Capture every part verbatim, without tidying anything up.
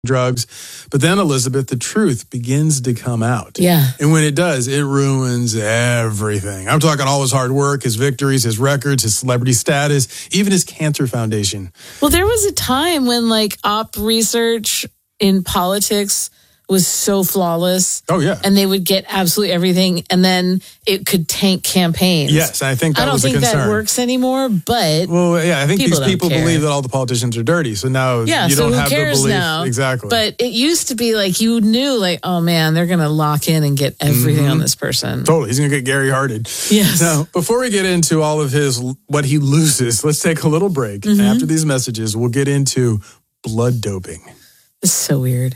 drugs. But then, Elizabeth, the truth begins to come out. Yeah. And when it does, it ruins everything. I'm talking all his hard work, his victories, his records, his celebrity status, even his cancer foundation. Well, there was a time when like op research in politics was so flawless. Oh, yeah. And they would get absolutely everything, and then it could tank campaigns. Yes, I think that I don't was a think concern. that works anymore, but well, yeah, I think people these people don't care. believe that all the politicians are dirty. So now yeah, you so don't who have cares the belief. now? Exactly. But it used to be like you knew, like, oh man, they're going to lock in and get everything Mm-hmm. on this person. Totally. He's going to get Gary Harded. Yes. Now, before we get into all of his, what he loses, let's take a little break. Mm-hmm. After these messages, we'll get into blood doping. It's so weird.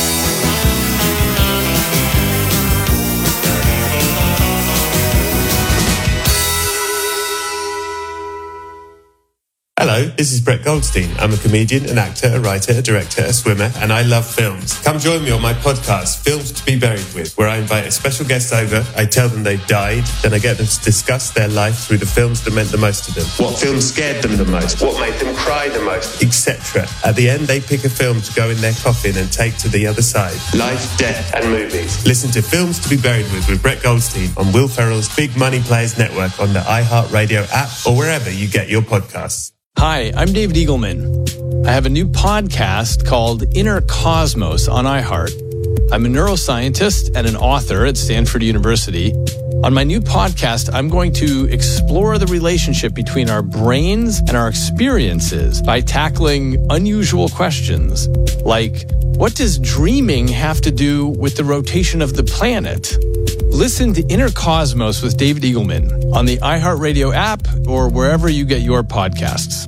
Hello, this is Brett Goldstein. I'm a comedian, an actor, a writer, a director, a swimmer, and I love films. Come join me on my podcast, Films to be Buried With, where I invite a special guest over, I tell them they've died, then I get them to discuss their life through the films that meant the most to them. What films scared them the most? What made them cry the most? et cetera. At the end, they pick a film to go in their coffin and take to the other side. Life, death, and movies. Listen to Films to be Buried With with Brett Goldstein on Will Ferrell's Big Money Players Network on the iHeartRadio app or wherever you get your podcasts. Hi, I'm David Eagleman. I have a new podcast called Inner Cosmos on iHeart. I'm a neuroscientist and an author at Stanford University. On my new podcast, I'm going to explore the relationship between our brains and our experiences by tackling unusual questions like, what does dreaming have to do with the rotation of the planet? Listen to Inner Cosmos with David Eagleman on the iHeartRadio app or wherever you get your podcasts.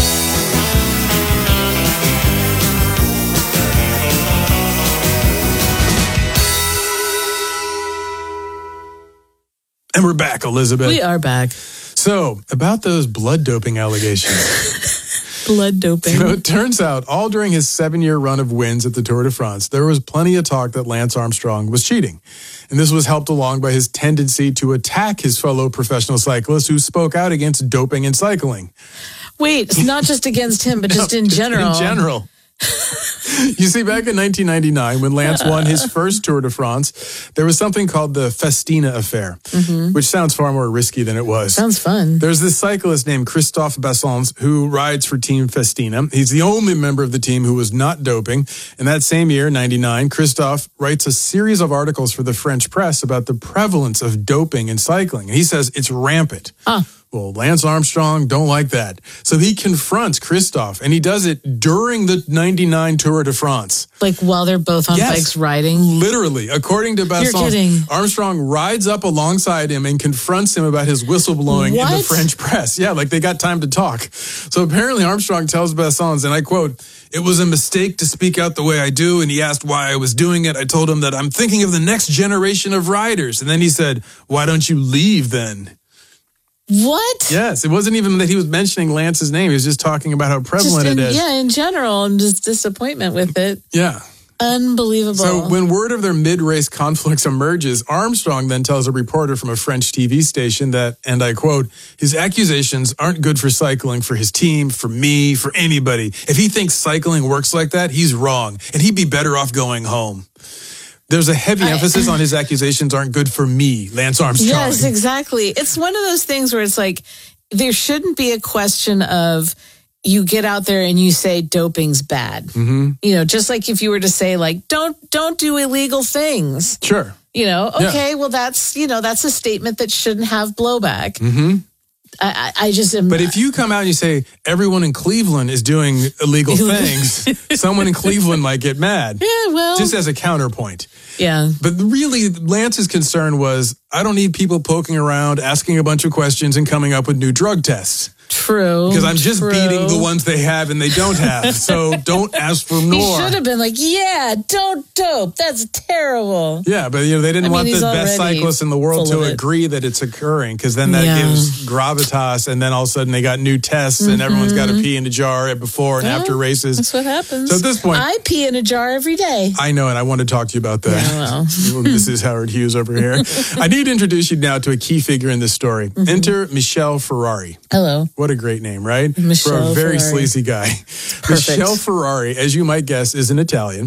And we're back, Elizabeth. We are back. So, about those blood doping allegations. Blood doping. You know, it turns out all during his seven-year run of wins at the Tour de France, there was plenty of talk that Lance Armstrong was cheating. And this was helped along by his tendency to attack his fellow professional cyclists who spoke out against doping in cycling. Wait, it's not just against him, but just No, in general. In general. You see, back in nineteen ninety-nine, when Lance won his first Tour de France, there was something called the Festina affair, mm-hmm. which sounds far more risky than it was. Sounds fun. There's this cyclist named Christophe Bassons who rides for Team Festina. He's the only member of the team who was not doping. And that same year, ninety-nine, Christophe writes a series of articles for the French press about the prevalence of doping in cycling. And he says it's rampant. Huh. Well, Lance Armstrong don't like that. So he confronts Christophe, and he does it during the ninety-nine Tour de France. Like while they're both on Yes. bikes riding? Literally. According to You're Bassons, kidding. Armstrong rides up alongside him and confronts him about his whistleblowing in the What? French press. Yeah, like they got time to talk. So apparently Armstrong tells Bassons, and I quote, "It was a mistake to speak out the way I do," and he asked why I was doing it. I told him that I'm thinking of the next generation of riders. And then he said, "Why don't you leave then?" What? Yes, it wasn't even that he was mentioning Lance's name. He was just talking about how Just prevalent in, it is. yeah, in general, and just disappointment with it. Yeah. Unbelievable. So when word of their mid-race conflicts emerges, Armstrong then tells a reporter from a French T V station that, and I quote, "His accusations aren't good for cycling, for his team, for me, for anybody. If he thinks cycling works like that, he's wrong, and he'd be better off going home." There's a heavy I, emphasis on his accusations aren't good for me, Lance Armstrong. Yes, exactly. It's one of those things where it's like, there shouldn't be a question of you get out there and you say doping's bad. Mm-hmm. You know, just like if you were to say like, don't, don't do illegal things. Sure. You know, okay, Yeah. well, that's, you know, that's a statement that shouldn't have blowback. Mm-hmm. I, I just am. But if you come out and you say everyone in Cleveland is doing illegal things, someone in Cleveland might get mad. Yeah, well. Just as a counterpoint. Yeah. But really, Lance's concern was, I don't need people poking around, asking a bunch of questions and coming up with new drug tests. True. Because I'm just true. beating the ones they have and they don't have. So don't ask for He more. should have been like, yeah, don't dope. That's terrible. Yeah, but you know they didn't I mean, want the he's best already cyclists in the world full to of it. agree that it's occurring, because then that Yeah. gives gravitas, and then all of a sudden they got new tests, and everyone's got to pee in a jar before and Well, after races. That's what happens. So at this point, I pee in a jar every day. I know, and I want to talk to you about that. Yeah, well. This is Howard Hughes over here. I need to introduce you now to a key figure in this story. Mm-hmm. Enter Michelle Ferrari. Hello. What a great name, right? Michelle For a very Ferrari. sleazy guy. Perfect. Michelle Ferrari, as you might guess, is an Italian.